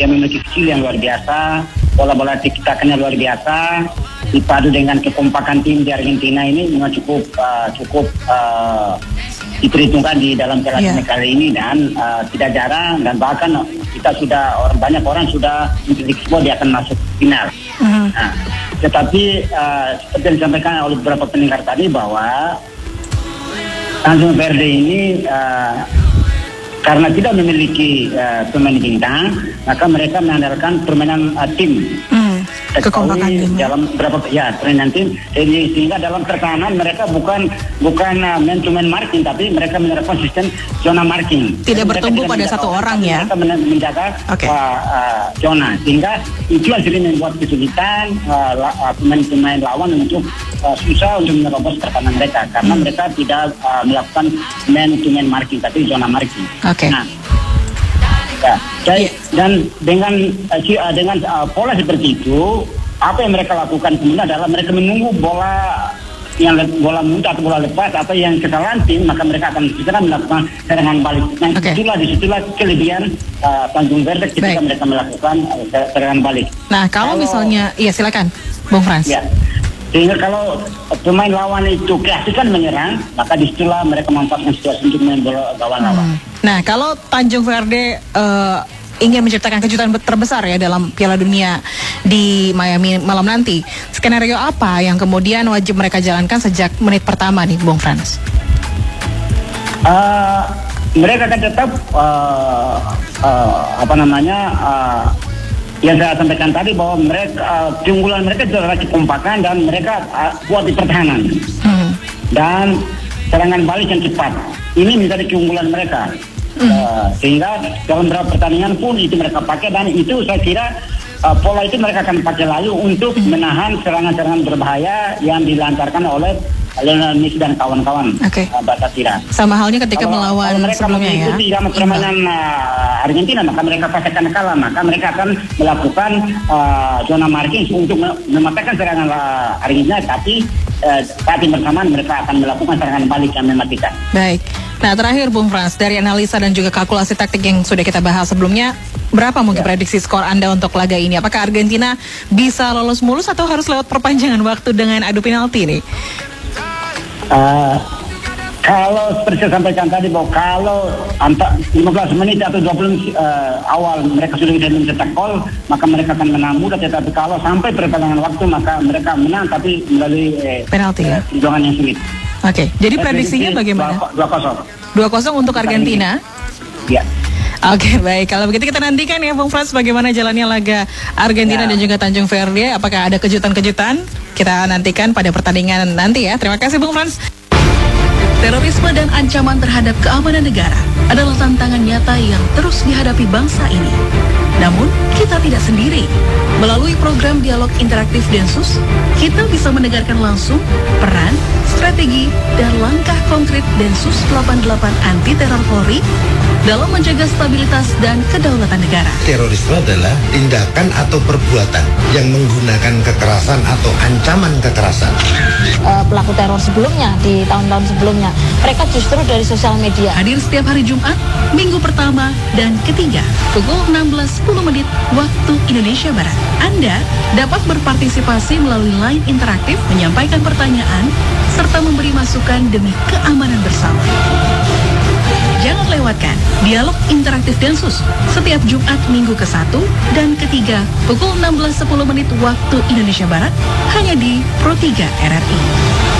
dia memiliki skill yang luar biasa, bola-bola tiki-takanya luar biasa, dipadu dengan kekompakan tim di Argentina ini memang cukup diperhitungkan di dalam Piala Dunia kali ini, dan tidak jarang dan bahkan banyak orang sudah memprediksi bahwa dia akan masuk final. Nah, tetapi seperti yang disampaikan oleh beberapa pendengar tadi bahwa Tanjung Verde ini karena tidak memiliki pemain bintang, maka mereka mengandalkan permainan tim. Kekompakan dalam berapa permainan tim, sehingga dalam pertahanan mereka bukan man to man marking, tapi mereka menerapkan sistem zona marking. Tidak bertumbuh pada satu orang ya. Mereka menjaga zona, sehingga itu yang sering membuat kesulitan pemain-pemain lawan untuk susah untuk menerobos pertahanan mereka, karena mereka tidak melakukan man to man marking, tapi zona marking. Nah, dan dengan pola seperti itu, apa yang mereka lakukan kemudian adalah mereka menunggu bola mudah atau bola lepas atau yang kesalahan tim, maka mereka akan segera melakukan serangan balik. Nah, disitulah kelebihan Tanjung Verde ketika mereka melakukan serangan balik. Nah, kalau misalnya, silakan, Bung Frans. Ya. Sehingga kalau pemain lawan itu keasikan menyerang, maka disitulah mereka memanfaatkan situasi untuk main bola gawang lawan. Nah, kalau Tanjung Verde ingin menciptakan kejutan terbesar ya dalam Piala Dunia di Miami malam nanti, skenario apa yang kemudian wajib mereka jalankan sejak menit pertama nih, Bung Frans? Mereka akan tetap yang saya sampaikan tadi, bahwa mereka keunggulan mereka adalah kekompakan dan mereka kuat di pertahanan dan serangan balik yang cepat. Ini menjadi keunggulan mereka. Sehingga dalam beberapa pertandingan pun itu mereka pakai, dan itu saya kira pola itu mereka akan pakai lalu untuk menahan serangan-serangan berbahaya yang dilancarkan oleh Lionel Messi dan kawan-kawan. Batasira. Sama halnya ketika melawan sebelumnya ya. Mengikuti dalam permainan Argentina, maka mereka pasti akan kalah. Maka mereka akan melakukan zona marking untuk mematikan serangan Argentina, tapi saat yang bersamaan mereka akan melakukan serangan balik yang mematikan. Baik. Nah, terakhir Bung Frans, dari analisa dan juga kalkulasi taktik yang sudah kita bahas sebelumnya, berapa mungkin prediksi skor Anda untuk laga ini? Apakah Argentina bisa lolos mulus atau harus lewat perpanjangan waktu dengan adu penalti nih? Kalau seperti saya sampaikan tadi, bahwa kalau 15 menit atau 20 awal mereka sudah bisa mencetak gol, maka mereka akan menang mudah. Tetapi kalau sampai perpanjangan waktu, maka mereka menang tapi melalui penalti perjuangan yang sulit. Jadi prediksinya bagaimana? 2-0. 2-0 untuk Argentina? Ya. Baik. Kalau begitu kita nantikan ya, Bung Frans, bagaimana jalannya laga Argentina dan juga Tanjung Verde. Apakah ada kejutan-kejutan? Kita nantikan pada pertandingan nanti ya. Terima kasih, Bung Frans. Terorisme dan ancaman terhadap keamanan negara adalah tantangan nyata yang terus dihadapi bangsa ini. Namun, kita tidak sendiri. Melalui program dialog interaktif Densus, kita bisa mendengarkan langsung peran, strategi, dan langkah konkret Densus 88 Anti Teror Polri dalam menjaga stabilitas dan kedaulatan negara. Terorisme adalah tindakan atau perbuatan yang menggunakan kekerasan atau ancaman kekerasan. Pelaku teror sebelumnya, di tahun-tahun sebelumnya, mereka justru dari sosial media. Hadir setiap hari Jumat, minggu pertama dan ketiga, pukul 16.10 waktu Indonesia Barat. Anda dapat berpartisipasi melalui line interaktif, menyampaikan pertanyaan, serta memberi masukan demi keamanan bersama. Jangan lewatkan dialog interaktif Densus setiap Jumat minggu ke-1 dan ke-3 pukul 16.10 waktu Indonesia Barat hanya di Pro 3 RRI.